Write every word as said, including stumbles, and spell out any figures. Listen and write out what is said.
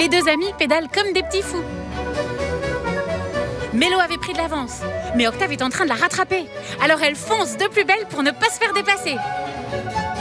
Les deux amis pédalent comme des petits fous. Mélo avait pris de l'avance, mais Octave est en train de la rattraper. Alors elle fonce de plus belle pour ne pas se faire dépasser.